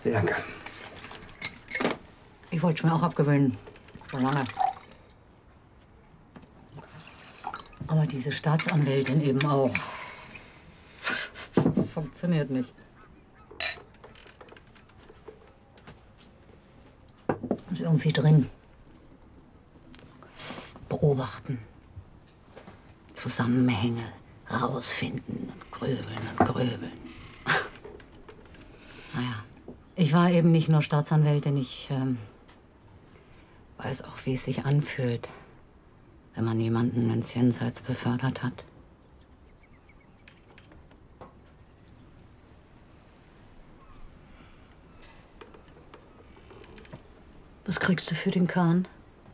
Danke. Ich wollte es mir auch abgewöhnen. Schon lange. Aber diese Staatsanwältin eben auch. Funktioniert nicht. Ist irgendwie drin. Beobachten. Zusammenhänge rausfinden und grübeln und grübeln. Naja, ich war eben nicht nur Staatsanwältin, ich weiß auch, wie es sich anfühlt, wenn man jemanden ins Jenseits befördert hat. Was kriegst du für den Kahn?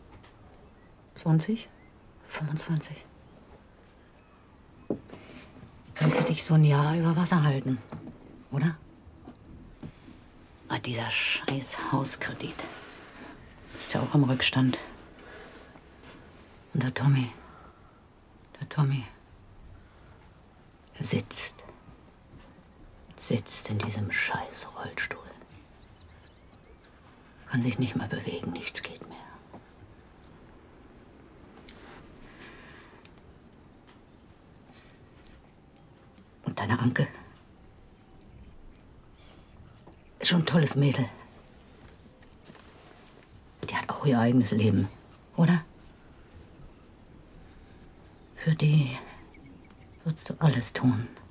20? 25? Kannst du dich so ein Jahr über Wasser halten, oder? Ah, dieser scheiß Hauskredit. Ist ja auch im Rückstand. Und der Tommy, er sitzt in diesem scheiß Rollstuhl. Kann sich nicht mehr bewegen, nichts geht mehr. Und deine Anke? Ist schon ein tolles Mädel. Die hat auch ihr eigenes Leben, oder? Für die würdest du alles tun.